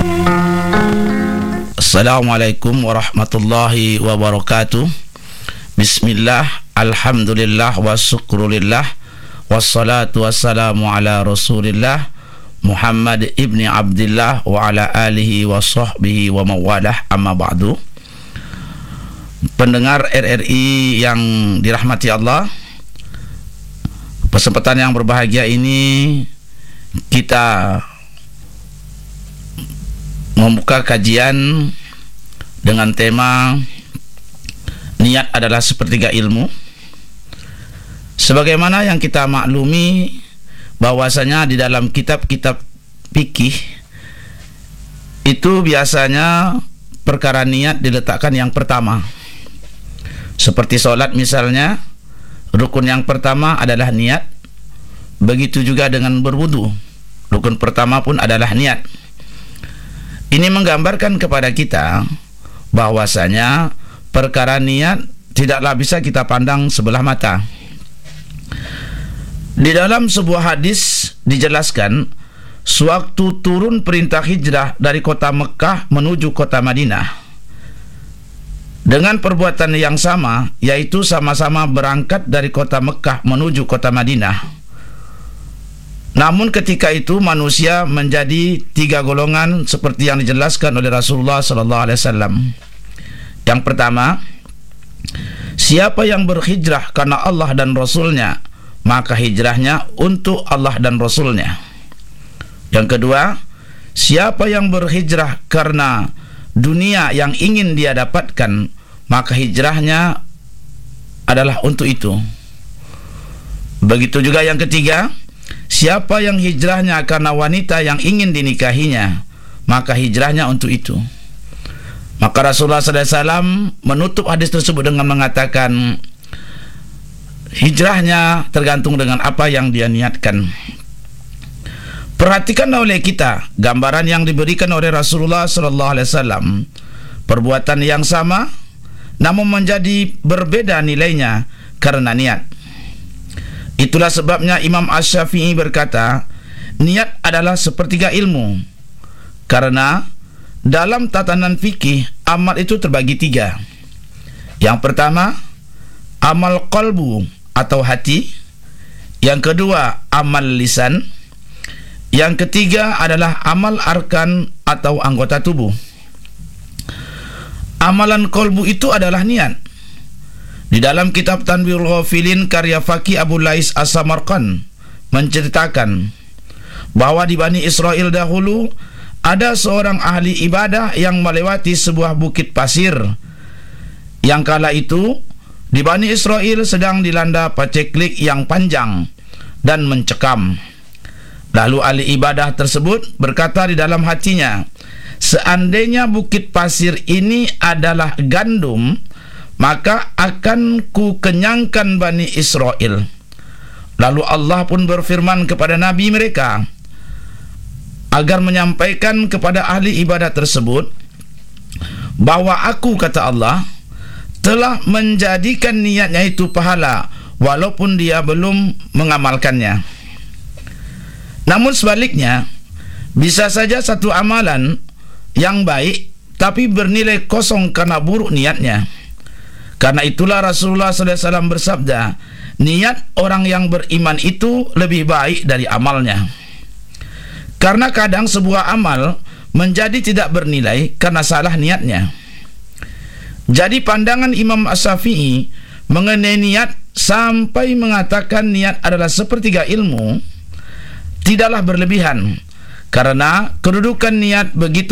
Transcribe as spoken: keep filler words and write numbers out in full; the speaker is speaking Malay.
Assalamualaikum warahmatullahi wabarakatuh. Bismillah, alhamdulillah, wa syukrulillah, wassalatu wassalamu ala rasulillah Muhammad ibni Abdillah wa ala alihi wa sahbihi wa mawalah, amma ba'du. Pendengar R R I yang dirahmati Allah, kesempatan yang berbahagia ini kita membuka kajian dengan tema niat adalah sepertiga ilmu. Sebagaimana yang kita maklumi bahwasanya di dalam kitab-kitab fikih itu biasanya perkara niat diletakkan yang pertama. Seperti sholat misalnya, rukun yang pertama adalah niat. Begitu juga dengan berwudu, rukun pertama pun adalah niat. Ini menggambarkan kepada kita bahwasanya perkara niat tidaklah bisa kita pandang sebelah mata. Di dalam sebuah hadis dijelaskan, sewaktu turun perintah hijrah dari kota Mekah menuju kota Madinah, dengan perbuatan yang sama, yaitu sama-sama berangkat dari kota Mekah menuju kota Madinah. Namun ketika itu manusia menjadi tiga golongan seperti yang dijelaskan oleh Rasulullah sallallahu alaihi wasallam. Yang pertama, siapa yang berhijrah karena Allah dan Rasulnya, maka hijrahnya untuk Allah dan Rasulnya. Yang kedua, siapa yang berhijrah karena dunia yang ingin dia dapatkan, maka hijrahnya adalah untuk itu. Begitu juga yang ketiga, siapa yang hijrahnya karena wanita yang ingin dinikahinya, maka hijrahnya untuk itu. Maka Rasulullah sallallahu alaihi wasallam menutup hadis tersebut dengan mengatakan, hijrahnya tergantung dengan apa yang dia niatkan. Perhatikan oleh kita gambaran yang diberikan oleh Rasulullah sallallahu alaihi wasallam. Perbuatan yang sama namun menjadi berbeda nilainya karena niat. Itulah sebabnya Imam Asy-Syafi'i berkata, niat adalah sepertiga ilmu. Karena dalam tatanan fikih, amal itu terbagi tiga. Yang pertama, amal qalbu atau hati. Yang kedua, amal lisan. Yang ketiga adalah amal arkan atau anggota tubuh. Amalan qalbu itu adalah niat. Di dalam kitab Tanbihul Ghafilin karya Faqih Abu Lais As-Samarqand menceritakan bahwa di Bani Israel dahulu ada seorang ahli ibadah yang melewati sebuah bukit pasir. Yang kala itu di Bani Israel sedang dilanda paceklik yang panjang dan mencekam. Lalu ahli ibadah tersebut berkata di dalam hatinya, seandainya bukit pasir ini adalah gandum, maka akan ku kenyangkan Bani Israel. Lalu Allah pun berfirman kepada Nabi mereka agar menyampaikan kepada ahli ibadah tersebut bahwa aku, kata Allah, telah menjadikan niatnya itu pahala walaupun dia belum mengamalkannya. Namun sebaliknya, bisa saja satu amalan yang baik tapi bernilai kosong karena buruk niatnya. Karena itulah Rasulullah sallallahu alaihi wasallam bersabda, niat orang yang beriman itu lebih baik dari amalnya. Karena kadang sebuah amal menjadi tidak bernilai karena salah niatnya. Jadi pandangan Imam Asy-Syafi'i mengenai niat sampai mengatakan niat adalah sepertiga ilmu tidaklah berlebihan, karena kedudukan niat begitu